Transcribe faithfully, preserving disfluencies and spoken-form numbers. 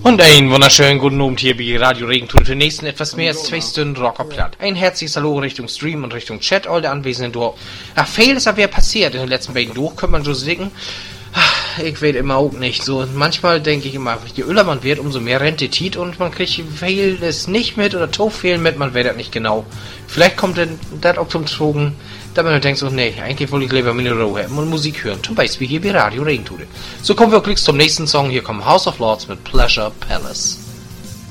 Und einen wunderschönen guten Abend hier bei Radio Regentour für den nächsten etwas mehr als zwei Stunden Rocker platt. Ein herzliches Hallo Richtung Stream und Richtung Chat, all der Anwesenden durch. Ach, viel ist aber ja passiert in den letzten beiden durch, könnte man so sagen. Ach, ich weiß immer auch nicht so. Manchmal denke ich immer, je öler man wird, umso mehr Rente tiet und man kriegt viel es nicht mit oder to viel mit, man weiß das nicht genau. Vielleicht kommt denn das auch zum Trugen, da man denkt so, nee, eigentlich wollte ich lieber meine Ruhe haben und Musik hören, zum Beispiel hier bei Radio Regentour. So kommen wir auch gleich zum nächsten Song, hier kommt House of Lords mit Pleasure Palace.